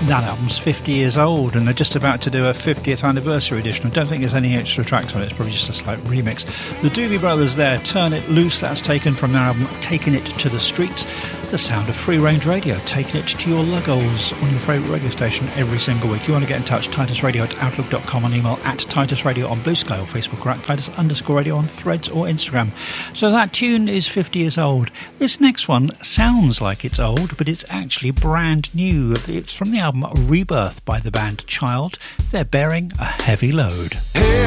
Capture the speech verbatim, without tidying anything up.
That album's fifty years old, and they're just about to do a fiftieth anniversary edition. I don't think there's any extra tracks on it. It's probably just a slight remix. The Doobie Brothers there, Turn It Loose. That's taken from their album Taking It to the Streets. The sound of free range radio, taking it to your luggles on your favourite radio station every single week. You want to get in touch, titus radio at outlook dot com, on email at Titus Radio on Blue Sky or Facebook, or at Titus underscore radio on Threads or Instagram. So that tune is fifty years old. This next one sounds like it's old, but it's actually brand new. It's from the album Rebirth by the band Child. They're Bearing a Heavy Load.